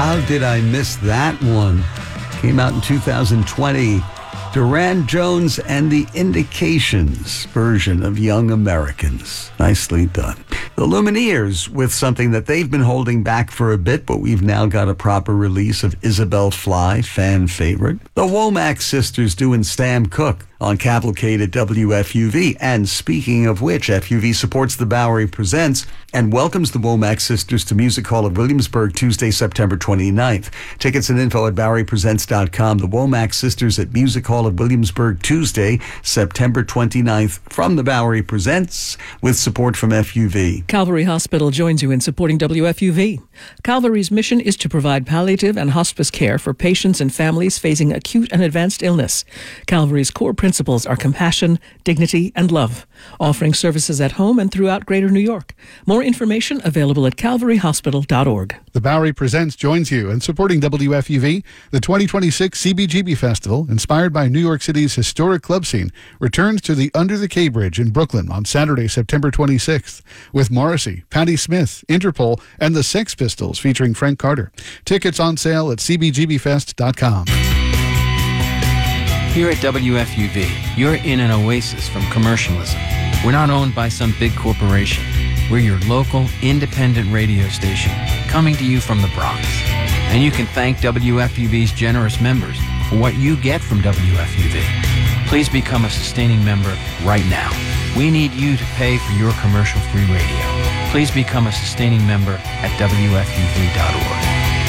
How did I miss that one? Came out in 2020. Duran Jones and the Indications version of Young Americans. Nicely done. The Lumineers with something that they've been holding back for a bit, but we've now got a proper release of Isabel Fly, fan favorite. The Womack Sisters doing Sam Cooke on Cavalcade at WFUV. And speaking of which, FUV supports the Bowery Presents and welcomes the Womack Sisters to Music Hall of Williamsburg Tuesday, September 29th. Tickets and info at BoweryPresents.com. The Womack Sisters at Music Hall of Williamsburg Tuesday, September 29th from the Bowery Presents with support from FUV. Calvary Hospital joins you in supporting WFUV. Calvary's mission is to provide palliative and hospice care for patients and families facing acute and advanced illness. Calvary's core principles are compassion, dignity, and love, offering services at home and throughout Greater New York. More information available at calvaryhospital.org. The Bowery Presents joins you in supporting WFUV. The 2026 CBGB Festival, inspired by New York City's historic club scene, returns to the Under the K Bridge in Brooklyn on Saturday, September 26th, with Morrissey, Patti Smith, Interpol, and the Sex Pistols featuring Frank Carter. Tickets on sale at cbgbfest.com. Here at WFUV, you're in an oasis from commercialism. We're not owned by some big corporation. We're your local, independent radio station, coming to you from the Bronx. And you can thank WFUV's generous members for what you get from WFUV. Please become a sustaining member right now. We need you to pay for your commercial-free radio. Please become a sustaining member at WFUV.org.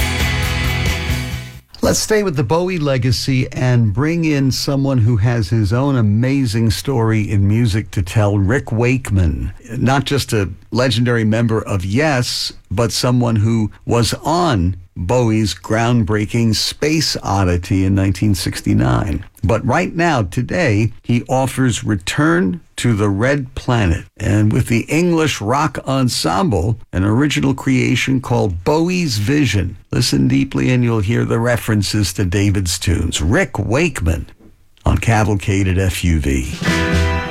Let's stay with the Bowie legacy and bring in someone who has his own amazing story in music to tell, Rick Wakeman. Not just a legendary member of Yes, but someone who was on Bowie's groundbreaking Space Oddity in 1969. But right now, today, he offers Return to the Red Planet, and with the English rock ensemble, an original creation called Bowie's Vision. Listen deeply and you'll hear the references to David's tunes. Rick Wakeman on Cavalcade at FUV.